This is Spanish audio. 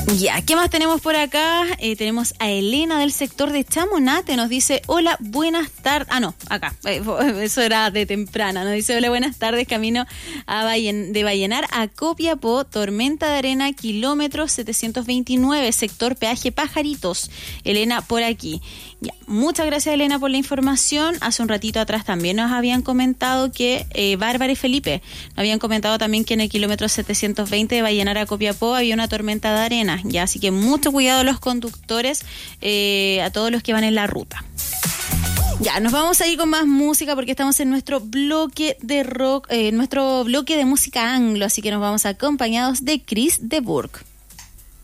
Ya, ¿qué más tenemos por acá? Tenemos a Elena del sector de Chamonate, nos dice, hola, buenas tardes. Ah, no, acá, eso era de temprana, nos dice, hola, buenas tardes, camino de Vallenar a Copiapó, tormenta de arena, kilómetro 729, sector peaje Pajaritos. Elena, por aquí. Ya, muchas gracias, Elena, por la información. Hace un ratito atrás también nos habían comentado que Bárbara y Felipe nos habían comentado también que en el kilómetro 720 de Vallenar a Copiapó había una tormenta de arena. Ya, así que mucho cuidado a los conductores, a todos los que van en la ruta. Ya, nos vamos a ir con más música porque estamos en nuestro bloque de rock, nuestro bloque de música anglo, así que nos vamos acompañados de Chris de Burgh.